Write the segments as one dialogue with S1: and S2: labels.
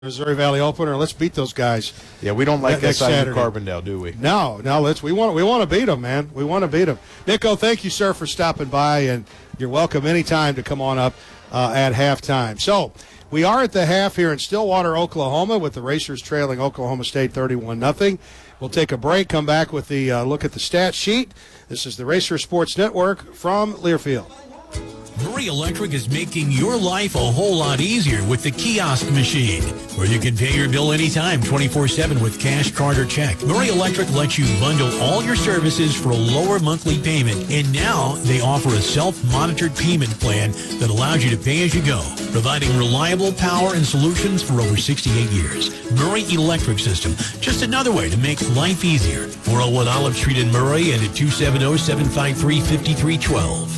S1: Missouri Valley opener. Let's beat those guys.
S2: Yeah, we don't like
S1: next
S2: SIU
S1: Saturday.
S2: Carbondale, do we?
S1: No. We want to beat them, man. We want to beat them. Nico, thank you, sir, for stopping by, and you're welcome anytime to come on up at halftime. So we are at the half here in Stillwater, Oklahoma, with the Racers trailing Oklahoma State 31-0. We'll take a break, come back with the look at the stat sheet. This is the Racer Sports Network from Learfield.
S3: Murray Electric is making your life a whole lot easier with the kiosk machine, where you can pay your bill anytime, 24/7 with cash, card, or check. Murray Electric lets you bundle all your services for a lower monthly payment, and now they offer a self-monitored payment plan that allows you to pay as you go, providing reliable power and solutions for over 68 years. Murray Electric System, just another way to make life easier. 401 Olive Street in Murray and at 270-753-5312.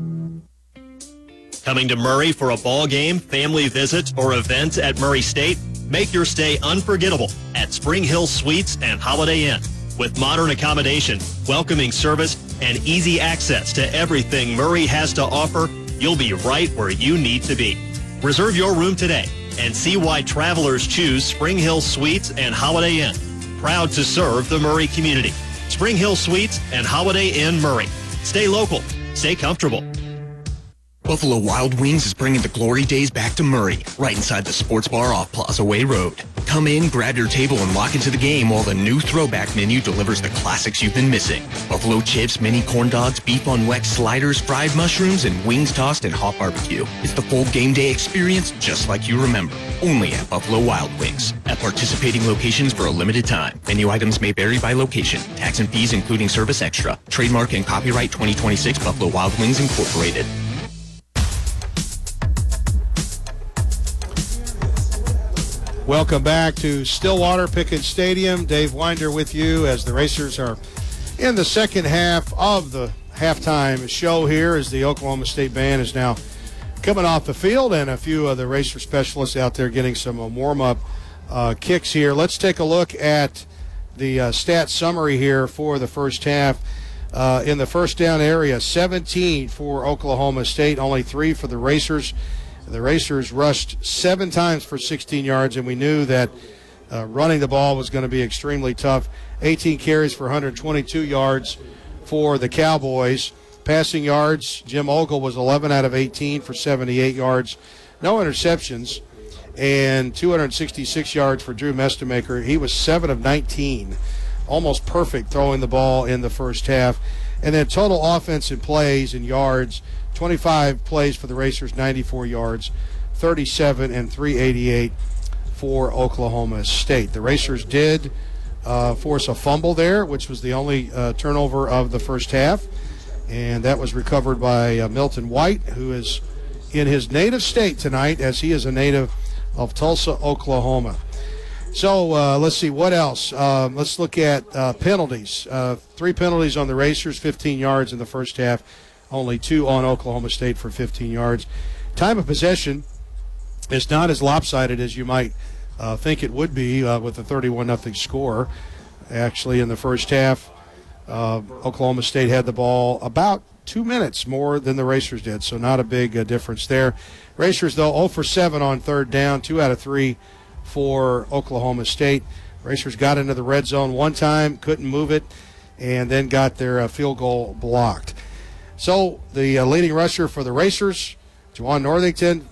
S4: Coming to Murray for a ball game, family visit, or event at Murray State? Make your stay unforgettable at Spring Hill Suites and Holiday Inn. With modern accommodation, welcoming service, and easy access to everything Murray has to offer, you'll be right where you need to be. Reserve your room today and see why travelers choose Spring Hill Suites and Holiday Inn. Proud to serve the Murray community. Spring Hill Suites and Holiday Inn Murray. Stay local. Stay comfortable.
S5: Buffalo Wild Wings is bringing the glory days back to Murray, right inside the sports bar off Plaza Way Road. Come in, grab your table, and lock into the game while the new throwback menu delivers the classics you've been missing. Buffalo chips, mini corn dogs, beef on Wex sliders, fried mushrooms, and wings tossed in hot barbecue. It's the full game day experience just like you remember. Only at Buffalo Wild Wings. At participating locations for a limited time. Menu items may vary by location. Tax and fees including service extra. Trademark and copyright 2026 Buffalo Wild Wings Incorporated.
S1: Welcome back to Stillwater Pickett Stadium. Dave Winder with you as the Racers are in the second half of the halftime show here, as the Oklahoma State band is now coming off the field and a few of the Racer specialists out there getting some warm-up kicks here. Let's take a look at the stat summary here for the first half. In the first down area, 17 for Oklahoma State, only 3 for the Racers. The Racers rushed 7 times for 16 yards, and we knew that running the ball was going to be extremely tough. 18 carries for 122 yards for the Cowboys. Passing yards, Jim Ogle was 11 out of 18 for 78 yards. No interceptions, and 266 yards for Drew Mestemaker. He was 7 of 19, almost perfect throwing the ball in the first half. And then total offensive plays and yards, 25 plays for the Racers, 94 yards, 37 and 388 for Oklahoma State. The Racers did force a fumble there, which was the only turnover of the first half, and that was recovered by Milton White, who is in his native state tonight, as he is a native of Tulsa, Oklahoma. So let's see, what else? Let's look at penalties. 3 penalties on the Racers, 15 yards in the first half. Only 2 on Oklahoma State for 15 yards. Time of possession is not as lopsided as you might think it would be with a 31-0 score. Actually, in the first half, Oklahoma State had the ball about 2 minutes more than the Racers did, so not a big difference there. Racers, though, 0 for 7 on third down, 2 out of 3 for Oklahoma State. Racers got into the red zone one time, couldn't move it, and then got their field goal blocked. So the leading rusher for the Racers, Juwan Northington,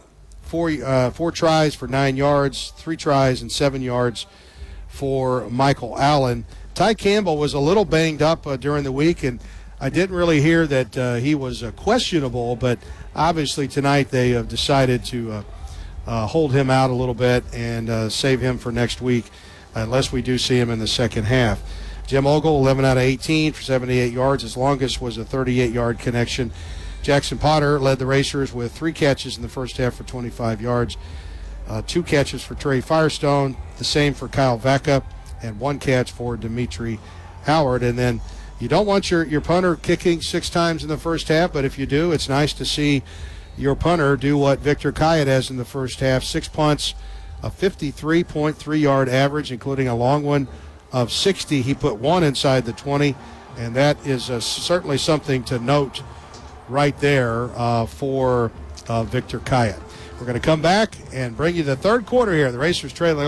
S1: 4 tries for 9 yards, 3 tries and 7 yards for Michael Allen. Ty Campbell was a little banged up during the week, and I didn't really hear that he was questionable, but obviously tonight they have decided to hold him out a little bit and save him for next week unless we do see him in the second half. Jim Ogle, 11 out of 18 for 78 yards. His longest was a 38-yard connection. Jackson Potter led the Racers with 3 catches in the first half for 25 yards. 2 catches for Trey Firestone, the same for Kyle Vaca, and 1 catch for Dimitri Howard. And then you don't want your punter kicking 6 times in the first half, but if you do, it's nice to see your punter do what Victor Kaya does in the first half. 6 punts, a 53.3-yard average, including a long one of 60. He put 1 inside the 20, and that is certainly something to note right there for Victor Kaya. We're going to come back and bring you the third quarter here. The Racers trailing